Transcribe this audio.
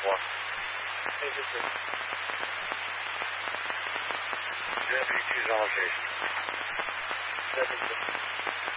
Thank you, sir. Deputy 2's on location. 7, sir.